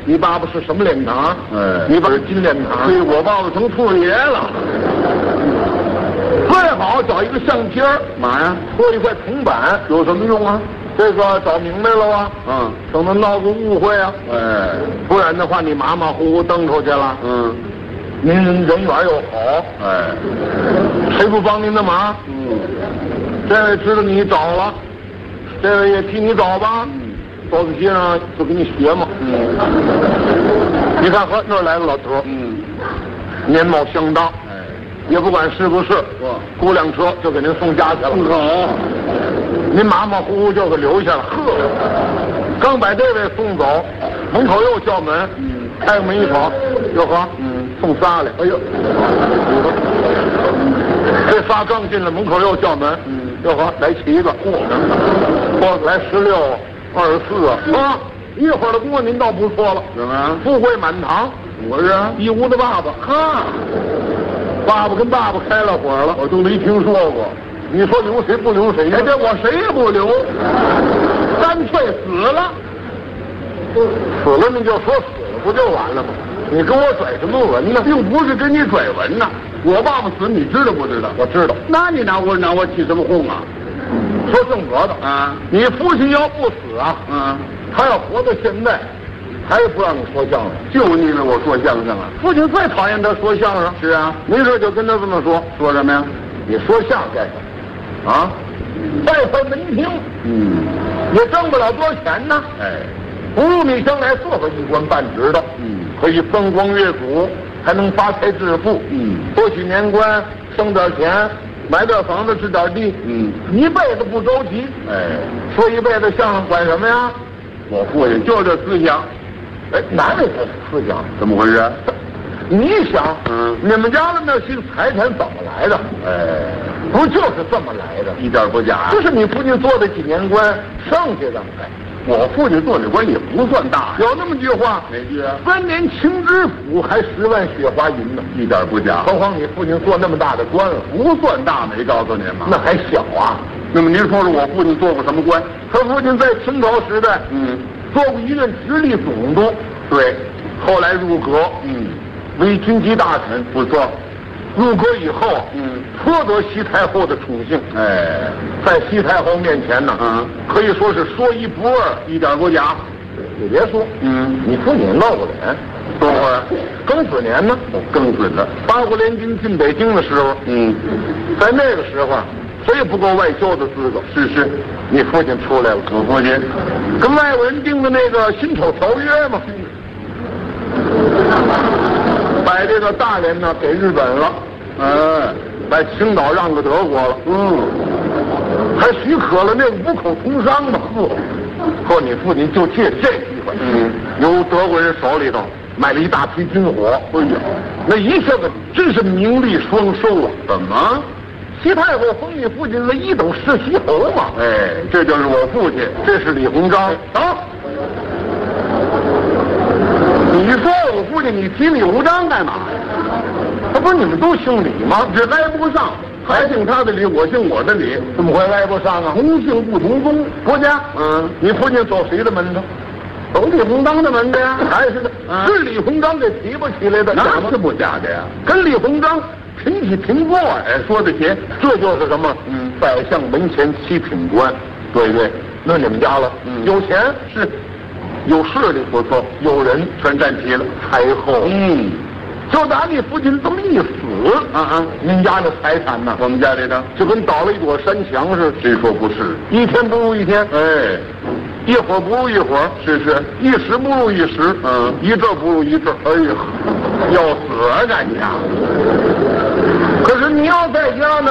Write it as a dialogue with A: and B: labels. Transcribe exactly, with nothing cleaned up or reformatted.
A: 你爸爸是什么脸堂？
B: 哎，
A: 你爸是金脸堂。
B: 对，我爸爸成兔爷了。
A: 最好找一个相片儿，
B: 嘛呀？
A: 做一块铜板，
B: 有什么用啊？
A: 这个找明白了啊？
B: 嗯，
A: 省得闹个误会啊。
B: 哎，
A: 不然的话，你马马虎虎蹬出去了。
B: 嗯，
A: 您人缘又好，
B: 哎，
A: 谁不帮您的忙？
B: 嗯，
A: 这位知道你找了，这位也替你找吧。
B: 嗯，
A: 走在街上就给你学嘛。
B: 嗯，
A: 你看，呵，那儿来了老头，
B: 嗯，
A: 面貌相当，
B: 哎，
A: 也不管是不是，
B: 哇，
A: 雇辆车就给您送家去了。
B: 好，
A: 您马马虎虎就给留下了。呵，刚把这位送走，门口又叫门，
B: 嗯，
A: 开门一瞅，哟呵，
B: 嗯，
A: 送仨来。哎呦，这仨刚进来，门口又叫门，
B: 嗯，
A: 哟呵，来七个，嚯，嚯，来十六、二十四啊，一会儿的功夫您倒不错了，
B: 怎么？
A: 富贵满堂。
B: 我是
A: 一屋的爸爸，哈，爸爸跟爸爸开了火了，
B: 我都没听说过。
A: 你说留谁不留谁呀？
B: 哎，这我谁也不留，
A: 干脆死了。死了你就说死了不就完了吗？你跟我拽什么文呢？
B: 又不是跟你拽文呐。我爸爸死，你知道不知道？
A: 我知道。
B: 那你拿我拿我起什么哄啊？
A: 说正格的
B: 啊，
A: 你父亲要不死啊，
B: 嗯，
A: 他要活到现在，还不让你说相声，
B: 就你让我说相声啊。
A: 父亲最讨厌他说相声。
B: 是啊，
A: 没事就跟他这么说，
B: 说什么呀？
A: 你说相声干什么？啊，外分门庭，
B: 嗯，
A: 也挣不了多少钱呢。
B: 哎，
A: 不如你将来做个一官半职的，
B: 嗯，
A: 可以风光越祖，还能发财致富，
B: 嗯，
A: 多取年关，挣点钱，买点房子，置点地，
B: 嗯，
A: 一辈子不着急。
B: 哎，
A: 说一辈子相声管什么呀？
B: 我父亲就这思想。
A: 哎，哪位才是思想？
B: 怎么回事？
A: 你想，
B: 嗯，
A: 你们家的那些财产怎么来的？
B: 哎，
A: 不就是这么来的？
B: 一点不假。
A: 这是你父亲做的几年官，剩下的。哎，
B: 我父亲做的官也不算大。
A: 有那么句话，
B: 哪句啊？
A: 三年清知府，还十万雪花银呢。
B: 一点不假。
A: 何况你父亲做那么大的官了，
B: 不算大，没告诉您吗？
A: 那还小啊。
B: 那么您说说我父亲做过什么官？
A: 他父亲在清朝时代，
B: 嗯，
A: 做过一任直隶总督，
B: 对，
A: 后来入阁，
B: 嗯，
A: 为军机大臣，
B: 不错。
A: 入阁以后，
B: 嗯，
A: 颇得西太后的宠幸。
B: 哎，
A: 在西太后面前呢，
B: 嗯，
A: 可以说是说一不二，
B: 一点不假。
A: 你别说，
B: 嗯，
A: 你父亲露过脸。
B: 多会儿？
A: 庚子年呢，
B: 更准了。
A: 八国联军进北京的时候，
B: 嗯，
A: 在那个时候，谁也不够外交的资格。
B: 是是，
A: 你父亲出来了，
B: 我父亲
A: 跟外国人订的那个辛丑条约嘛，把这个大连呢给日本了，
B: 哎，
A: 把青岛让给德国了，
B: 嗯，
A: 还许可了那五口通商嘛。呵，说你父亲就借这机会，
B: 嗯，
A: 由德国人手里头买了一大批军火。
B: 哎呀，
A: 那一下子真是名利双收啊！
B: 怎么？
A: 西太后封你父亲为一等世袭侯嘛。
B: 哎，这就是我父亲。
A: 这是李鸿章啊！你说我父亲，你提李鸿章干嘛呀？他不是你们都姓李吗？
B: 这挨不上，他姓他的李，我姓我的李，
A: 怎么会挨不上啊？
B: 同姓不同宗。
A: 国家，
B: 嗯，
A: 你父亲走谁的门呢？
B: 走李鸿章的门的呀？
A: 还是的，
B: 嗯
A: 是李鸿章给提拔起来的，
B: 那是不假的呀。
A: 跟李鸿章平起平坐。
B: 哎，说得起，
A: 这就是什么？
B: 嗯，
A: 宰相门前七品官。对对，那你们家了，
B: 嗯，
A: 有钱
B: 是，
A: 有势力不错，有人
B: 全占齐了。
A: 才厚。
B: 嗯，
A: 就打你父亲这么一死，
B: 啊啊，
A: 您家的财产呢，
B: 我们家里的
A: 就跟倒了一朵山墙似的，
B: 谁说不是？
A: 一天不如一天，
B: 哎，
A: 一会儿不如一会儿，
B: 是是，
A: 一时不如一时，
B: 嗯，
A: 一阵不如一阵。哎呀，
B: 要死啊，咱家！
A: 可是你要在家呢，